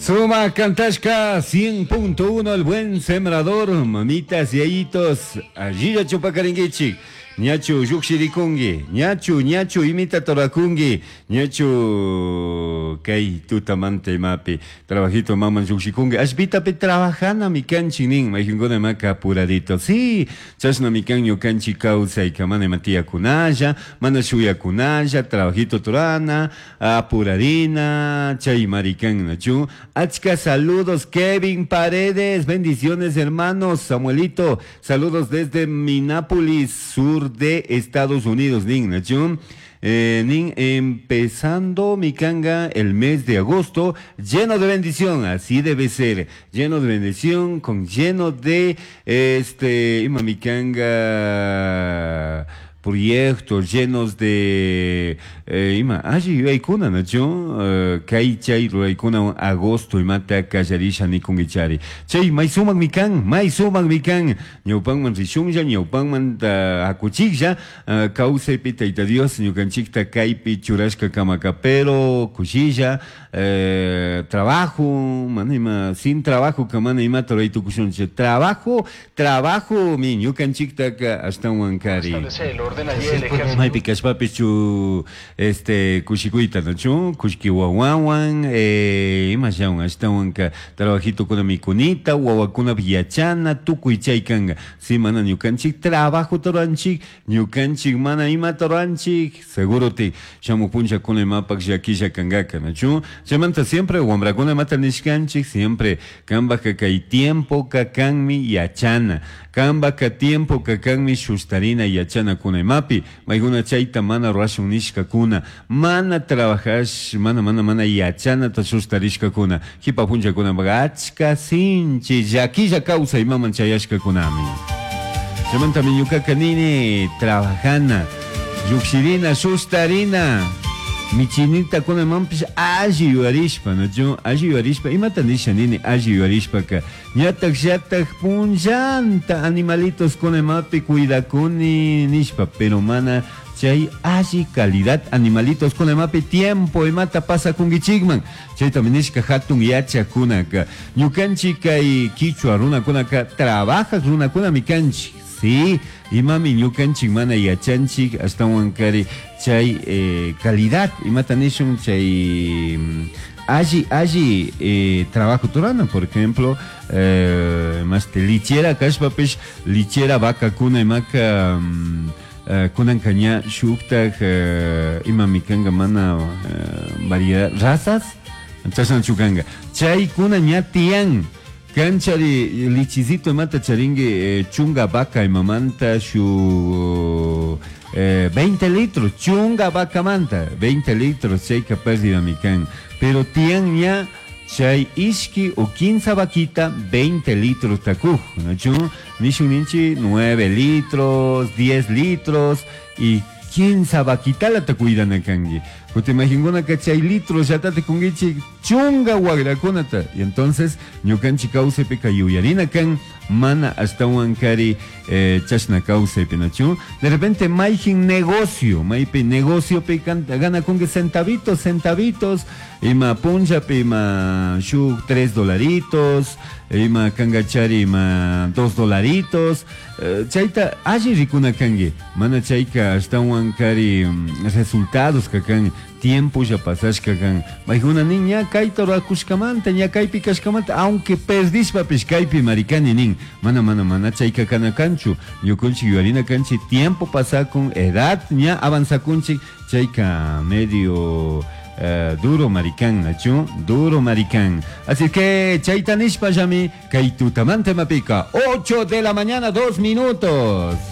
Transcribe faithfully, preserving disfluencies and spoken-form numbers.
Suma Cantashka cien punto uno, el buen sembrador, mamitas y ayitos, allí ya chupacaringuichi. Ñachu yuxirikungi, ñachu, ñachu imita torakungi, ñachu kay tutamante mapi, trabajito maman yuxikungi, ashbita pe trabajana mi canchinin, majingona maca apuradito, sí, chasna mi canyo canchi causa y kamane matia kunaya, mana shuya kunaya, trabajito torana, apuradina, chay marican nachu, achka saludos, Kevin Paredes, bendiciones hermanos, Samuelito, saludos desde Minneapolis, sur de Estados Unidos, nin, ¿no? Eh, nin, empezando mi canga el mes de agosto, lleno de bendición, así debe ser, lleno de bendición, con lleno de, este, ima mi canga, proyectos llenos de eh, ima allí hay kuna no yo kai chay hay kuna agosto y mata kajarisha ni kungichari chay mai sumak mikan mai sumak mikan ñawpan man rishunja ñawpan man akuchilla causa pita ita Dios ñukanchikta kaypi churashka kamakapero kushilla eh, trabajo manima sin trabajo kamana ima toraitu kushunche trabajo trabajo mi ñukanchikta ka hasta huancari Mai picas papis chu este kushikuita no chu kushkiwawawan eh imashawan ashtawanka trabajito con mi kunita wawakuna villachana tukuichaykanga si mana ñukanchik trabajo toranchik ñukanchik mana ima toranchik seguro te shamu puncha con el mapa yakisha kangaka no chu chamanta siempre wambrakuna mata nishkanchik siempre kamba ka kai tiempo ka kanmi yachana kamba ka tiempo ka kanmi shustarina yachana con mapi, maiguna chaita mana ruashun nishka kuna, mana trabajash, mana mana mana yachana tasustarishka kuna, hipa puncha kuna bagachka sinchi, yakilla causa y maman chayashka kunami. Llamanta mi yuka kanini, trabajana, yuxirina, sustarina, mi chinita kuna mampis aji yuarishpa, no yo, aji yuarishpa, imata nisha nini, aji yuarishpa ka, ñatak yatak punjanta, animalitos kuna mapi, cuidakuni nishpa, pero mana, chay aji calidad, animalitos kuna mapi, tiempo, imata pasa con gichigman, chay taminishka hatun yacha kuna ka, ñukanchi kay kichwa runa kuna ka, trabaja runa kuna mi kanchi. Sí, y mami ñukanchik mana yachanchik hasta huancari chay eh, calidad y matanishun chay allí allí eh, trabajo turana por ejemplo eh, más de lichera kashpapish lichera vaca kuna y maca um, uh, kunan caña shuktak uh, imami kanga mana uh, variedad razas entonces chukanga chay kuna ña tian Canchari lichizito mata charingue eh, chunga vaca y mamanta su eh, veinte litros, chunga vaca manta, veinte litros chay capaz de mi can, pero tian ya chay iski o quince vaquita, veinte litros tacuj, ¿no? Nishuninchi nueve litros, diez litros y quince vaquita la te cuidan a kangi. Te imaginas que chay litros ya te congichi chunga guagraconata. Y entonces, ñukanchi cause peca yuyarina kan, mana hasta huancari eh, chashna cause penachu. De repente, maijin negocio, maipe negocio pecan, gana con centavitos, centavitos, ima punja pe ma shuk tres dolaritos, ima kangachari ma dos dolaritos. Uh, chaita, allí ricuna kangi, mana chaika hasta huancari um, resultados que kan. Tiempo ya pasas kagan. Maiguna niña kaito rakushkamanta, ña kaipi kashkamanta, aunque perdis papis kaipi maricani nin. Mana mana mana chaika kana canchu. Yo conchi yuarina canchi tiempo pasa con edad ña avanza conchi chaika medio uh, duro maricán, nachu, duro maricán. Así que chaita nishpa yami kaitutamante mapica. ocho de la mañana, dos minutos.